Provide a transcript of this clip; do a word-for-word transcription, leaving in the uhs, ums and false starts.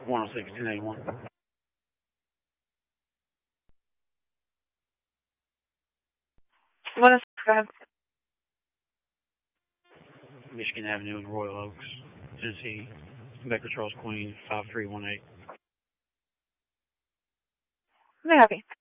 one oh six, ten eighty-one. What is that? Michigan Avenue in Royal Oaks, Tennessee. Baker Charles Queen, five three one eight. May I be?